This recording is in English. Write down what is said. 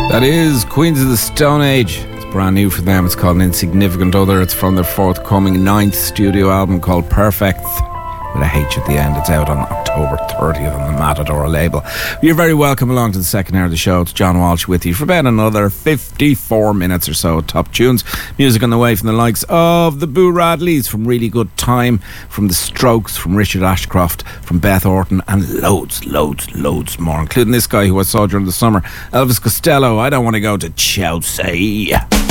That is Queens of the Stone Age. It's brand new for them. It's called An Insignificant Other. It's from their forthcoming 9th studio album called Perfect, with a H at the end. It's out on October 30th on the Matador label. You're very welcome along to the second hour of the show. It's John Walsh with you for about another 54 minutes or so. Top tunes, music on the way from the likes of the Boo Radleys, from Really Good Time, from The Strokes, from Richard Ashcroft, from Beth Orton, and loads more, including this guy who I saw during the summer, Elvis Costello. I Don't Want to Go to Chelsea.